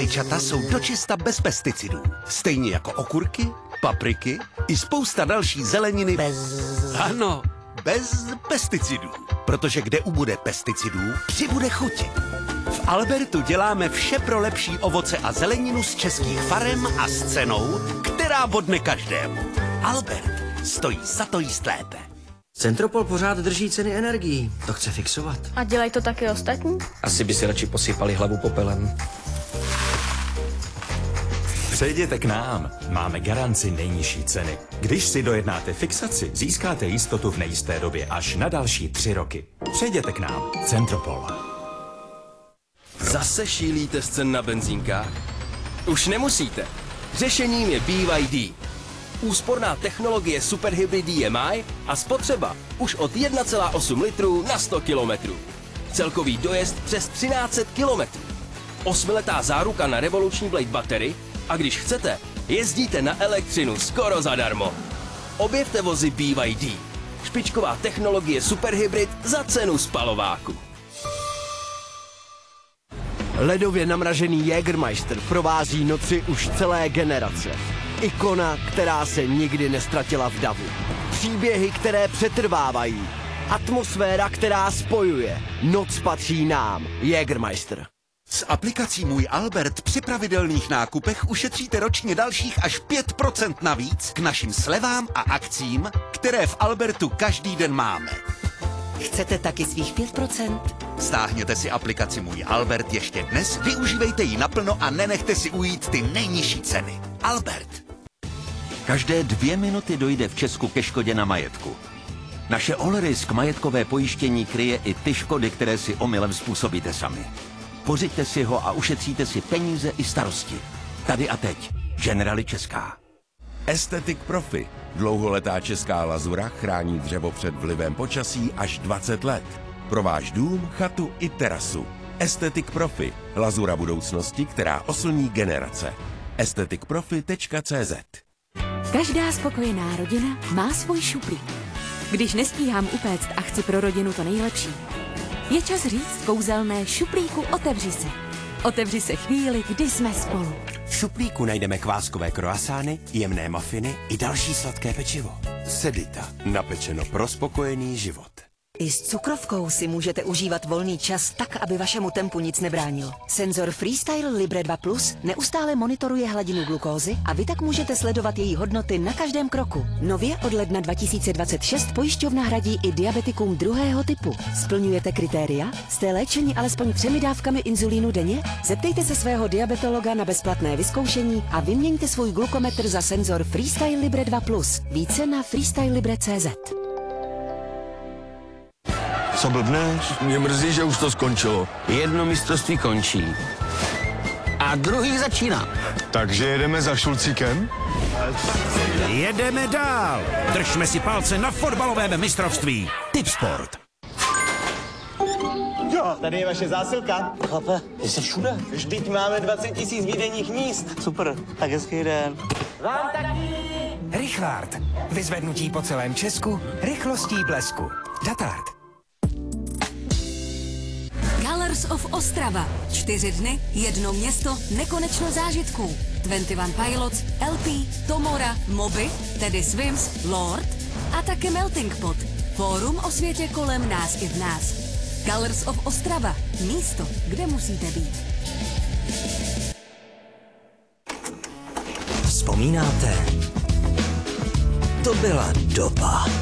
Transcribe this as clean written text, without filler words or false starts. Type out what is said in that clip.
Rajčata jsou dočista bez pesticidů. Stejně jako okurky, papriky i spousta další zeleniny. Ano, bez pesticidů. Protože kde ubude pesticidů, přibude chuti. V Albertu děláme vše pro lepší ovoce a zeleninu z českých farem a s cenou, která bodne každému. Albert stojí za to jíst lépe. Centropol pořád drží ceny energií. To chce fixovat. A dělají to taky ostatní? Asi by si radši posypali hlavu popelem. Přejděte k nám. Máme garanci nejnižší ceny. Když si dojednáte fixaci, získáte jistotu v nejisté době až na další 3 roky. Přejděte k nám. Centropol. Zase šílíte z cen na benzínkách? Už nemusíte. Řešením je BYD. Úsporná technologie Superhybrid DMI a spotřeba už od 1,8 litru na 100 kilometrů. Celkový dojezd přes 1300 kilometrů. 8letá záruka na revoluční Blade Battery a když chcete, jezdíte na elektřinu skoro zadarmo. Objevte vozy BYD. Špičková technologie Superhybrid za cenu spalováku. Ledově namražený Jägermeister provází noci už celé generace. Ikona, která se nikdy nestratila v davu. Příběhy, které přetrvávají. Atmosféra, která spojuje. Noc patří nám. Jägermeister. S aplikací Můj Albert při pravidelných nákupech ušetříte ročně dalších až 5% navíc k našim slevám a akcím, které v Albertu každý den máme. Chcete taky svých 5%? Stáhněte si aplikaci Můj Albert ještě dnes, využívejte ji naplno a nenechte si ujít ty nejnižší ceny. Albert. Každé 2 minuty dojde v Česku ke škodě na majetku. Naše Allrisk majetkové pojištění kryje i ty škody, které si omylem způsobíte sami. Pořiďte si ho a ušetříte si peníze i starosti. Tady a teď. Generali Česká. Aesthetic Profi. Dlouholetá česká lazura chrání dřevo před vlivem počasí až 20 let. Pro váš dům, chatu i terasu. Aesthetic Profi. Lazura budoucnosti, která oslní generace. aestheticprofi.cz. Každá spokojená rodina má svůj šuplík. Když nestíhám upéct a chci pro rodinu to nejlepší, je čas říct kouzelné šuplíku otevři se. Otevři se chvíli, kdy jsme spolu. V šuplíku najdeme kváskové kroasány, jemné mafiny i další sladké pečivo. Sedita. Napečeno pro spokojený život. I s cukrovkou si můžete užívat volný čas tak, aby vašemu tempu nic nebránilo. Senzor Freestyle Libre 2 Plus neustále monitoruje hladinu glukózy a vy tak můžete sledovat její hodnoty na každém kroku. Nově od ledna 2026 pojišťovna hradí i diabetikům 2. typu. Splňujete kritéria? Jste léčeni alespoň 3 dávkami inzulínu denně? Zeptejte se svého diabetologa na bezplatné vyzkoušení a vyměňte svůj glukometr za senzor Freestyle Libre 2 Plus. Více na freestylelibre.cz. Co blbneš? Mě mrzí, že už to skončilo. Jedno mistrovství končí. A druhý začíná. Takže jedeme za Šulcíkem? Jedeme dál. Držme si palce na fotbalovém mistrovství. Tipsport. Jo, tady je vaše zásilka. Chlape, jsi všude. Vždyť máme 20 000 výdejních míst. Super, tak hezký den. Vám taky. Richard. Vyzvednutí po celém Česku, rychlostí blesku. Datard. Colors of Ostrava. 4 dny, 1 město, nekonečno zážitků. 21 Pilots, LP, Tomora, Moby, tedy Swims, Lord a také Melting Pot. Fórum o světě kolem nás i v nás. Colors of Ostrava. Místo, kde musíte být. Vzpomínáte? To byla doba.